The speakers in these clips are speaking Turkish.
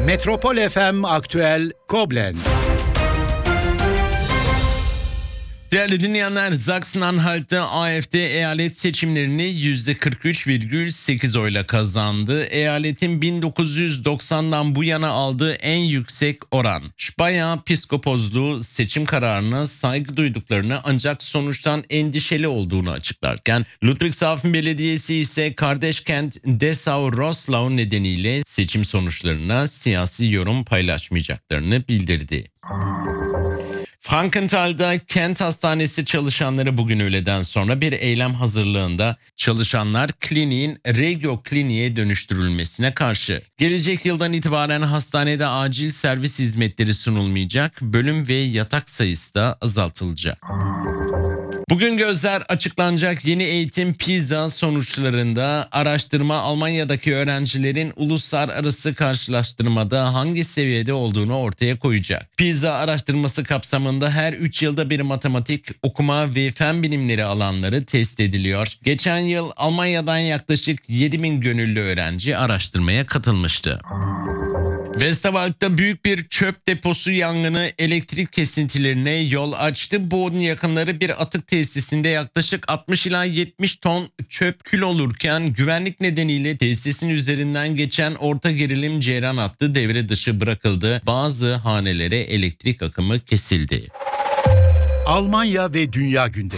Metropol FM Aktüel Koblenz. Değerli dinleyenler, Sachsen-Anhalt'ta AfD eyalet seçimlerini %43,8 oyla kazandı. Eyaletin 1990'dan bu yana aldığı en yüksek oran. Speyer Piskoposluğu seçim kararına saygı duyduklarını ancak sonuçtan endişeli olduğunu açıklarken, Ludwigshafen Belediyesi ise kardeş kent Dessau-Roßlau nedeniyle seçim sonuçlarına siyasi yorum paylaşmayacaklarını bildirdi. Frankenthal'da kent hastanesi çalışanları bugün öğleden sonra bir eylem hazırlığında. Çalışanlar kliniğin Regio Kliniğe dönüştürülmesine karşı. Gelecek yıldan itibaren hastanede acil servis hizmetleri sunulmayacak, bölüm ve yatak sayısı da azaltılacak. Bugün gözler açıklanacak yeni eğitim PISA sonuçlarında. Araştırma Almanya'daki öğrencilerin uluslararası karşılaştırmada hangi seviyede olduğunu ortaya koyacak. PISA araştırması kapsamında her 3 yılda bir matematik, okuma ve fen bilimleri alanları test ediliyor. Geçen yıl Almanya'dan yaklaşık 7.000 gönüllü öğrenci araştırmaya katılmıştı. Westerwald'da büyük bir çöp deposu yangını elektrik kesintilerine yol açtı. Boden yakınları bir atık tesisinde yaklaşık 60 ila 70 ton çöp kül olurken güvenlik nedeniyle tesisin üzerinden geçen orta gerilim ceyran hattı devre dışı bırakıldı. Bazı hanelere elektrik akımı kesildi. Almanya ve dünya gündemi.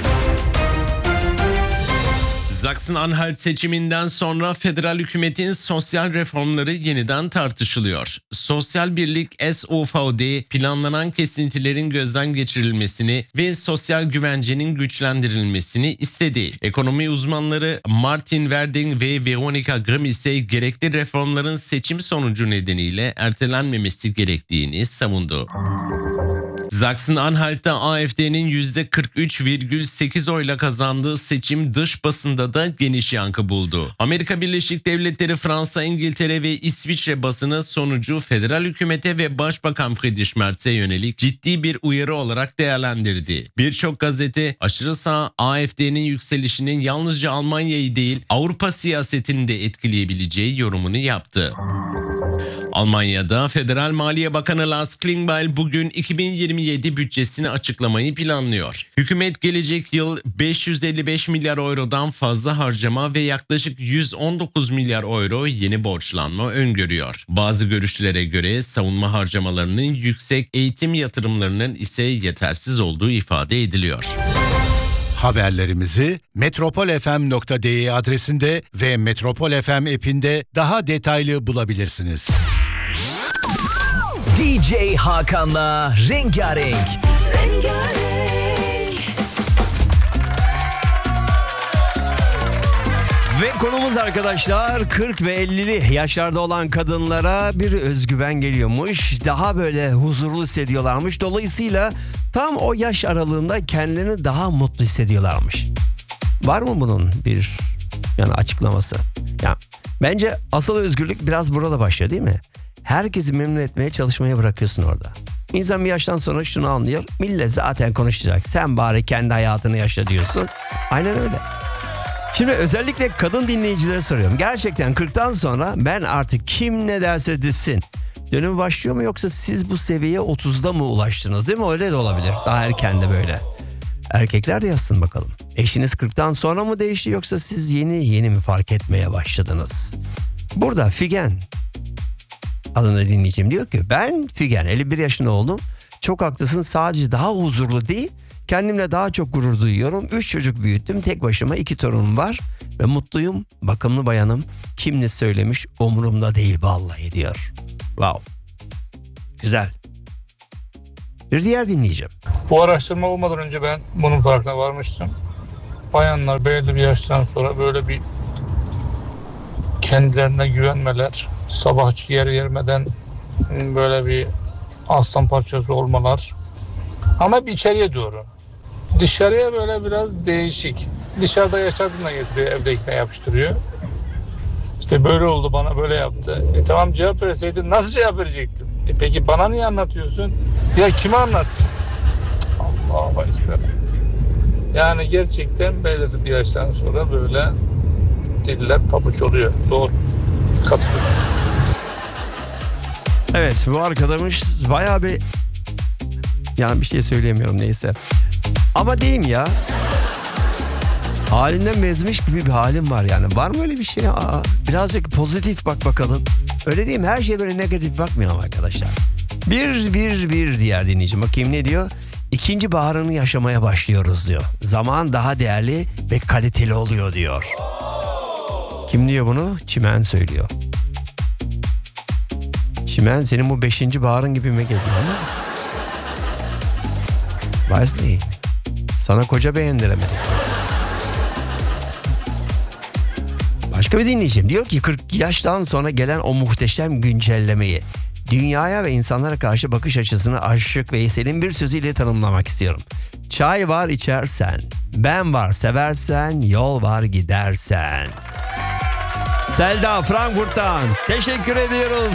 Sachsen-Anhalt seçiminden sonra federal hükümetin sosyal reformları yeniden tartışılıyor. Sosyal Birlik SOVD planlanan kesintilerin gözden geçirilmesini ve sosyal güvencenin güçlendirilmesini istedi. Ekonomi uzmanları Martin Werding ve Veronika Grimm ise gerekli reformların seçim sonucu nedeniyle ertelenmemesi gerektiğini savundu. Sachsen-Anhalt'ta AfD'nin %43,8 oyla kazandığı seçim dış basında da geniş yankı buldu. Amerika Birleşik Devletleri, Fransa, İngiltere ve İsviçre basını sonucu federal hükümete ve Başbakan Friedrich Merz'e yönelik ciddi bir uyarı olarak değerlendirdi. Birçok gazete aşırı sağ AfD'nin yükselişinin yalnızca Almanya'yı değil Avrupa siyasetini de etkileyebileceği yorumunu yaptı. Almanya'da Federal Maliye Bakanı Lars Klingbeil bugün 2027 bütçesini açıklamayı planlıyor. Hükümet gelecek yıl 555 milyar eurodan fazla harcama ve yaklaşık 119 milyar euro yeni borçlanma öngörüyor. Bazı görüşlere göre savunma harcamalarının yüksek, eğitim yatırımlarının ise yetersiz olduğu ifade ediliyor. Haberlerimizi metropolfm.de adresinde ve Metropol FM app'inde daha detaylı bulabilirsiniz. DJ Hakan'la Rengarenk. Ve konumuz arkadaşlar 40 ve 50'li yaşlarda olan kadınlara bir özgüven geliyormuş. Daha böyle huzurlu hissediyorlarmış. Dolayısıyla tam o yaş aralığında kendilerini daha mutlu hissediyorlarmış. Var mı bunun bir açıklaması? Bence asıl özgürlük biraz burada başlıyor, değil mi? Herkesi memnun etmeye çalışmaya bırakıyorsun orada. İnsan bir yaştan sonra şunu anlıyor. Millet zaten konuşacak. Sen bari kendi hayatını yaşa diyorsun. Aynen öyle. Şimdi özellikle kadın dinleyicilere soruyorum. Gerçekten 40'tan sonra ben artık kim ne derse desin dönemi başlıyor mu, yoksa siz bu seviyeye 30'da mı ulaştınız, değil mi? Öyle de olabilir. Daha erken de böyle. Erkekler de yazsın bakalım. Eşiniz 40'tan sonra mı değişti, yoksa siz yeni mi fark etmeye başladınız? Burada Figen adını dinleyeceğim. Diyor ki ben Figen 51 yaşında oldum. Çok haklısın, sadece daha huzurlu değil, kendimle daha çok gurur duyuyorum. 3 çocuk büyüttüm, tek başıma 2 torunum var ve mutluyum. Bakımlı bayanım, kim ne söylemiş umurumda değil vallahi diyor. Wow. Güzel. Bir diğer dinleyeceğim. Bu araştırma olmadan önce ben bunun farkına varmıştım. Bayanlar belirli bir yaştan sonra böyle bir kendilerine güvenmeler, sabah ciğer yermeden böyle bir aslan parçası olmalar. Ama bir içeriye doğru. Dışarıya böyle biraz değişik. Dışarıda yaşadığına getiriyor, evdekine yapıştırıyor. İşte böyle oldu, bana böyle yaptı. Tamam, cevap verseydin nasıl cevap verecektin? Peki bana niye anlatıyorsun? Ya kime anlat? Allah'a ekber. Yani gerçekten belirli bir yaştan sonra böyle diller pabuç oluyor. Doğru. Katılıyorum. Evet, bu arkadaş bayağı bir... Yani bir şey söyleyemiyorum, neyse. Ama diyeyim ya. Halinden bezmiş gibi bir halim var yani. Var mı öyle bir şey? Birazcık pozitif bak bakalım. Öyle değil mi? Her şeye böyle negatif bakmayalım arkadaşlar. Bir diğer dinleyicim. Bakayım ne diyor? İkinci baharını yaşamaya başlıyoruz diyor. Zaman daha değerli ve kaliteli oluyor diyor. Kim diyor bunu? Çimen söylüyor. Çimen, senin bu 5. baharın gibi mi geliyor ama? Wesley, sana koca beğendiremedim. Başka bir dinleyicim diyor ki 40 yaştan sonra gelen o muhteşem güncellemeyi, dünyaya ve insanlara karşı bakış açısını Aşık Veysel'in bir sözüyle tanımlamak istiyorum. Çay var içersen, ben var seversen, yol var gidersen. Selda Frankfurt'tan teşekkür ediyoruz.